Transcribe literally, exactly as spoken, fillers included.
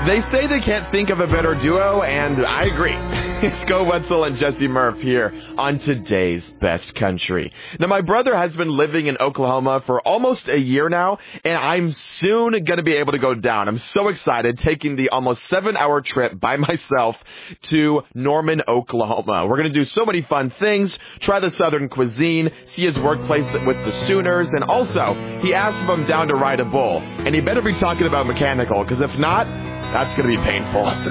They say they can't think of a better duo, and I agree. It's Go Wetzel and Jesse Murph here on today's Best Country. Now, my brother has been living in Oklahoma for almost a year now, and I'm soon going to be able to go down. I'm so excited, taking the almost seven-hour trip by myself to Norman, Oklahoma. We're going to do so many fun things, try the Southern cuisine, see his workplace with the Sooners, and also, he asked if I'm down to ride a bull. And he better be talking about mechanical, because if not, that's going to be painful.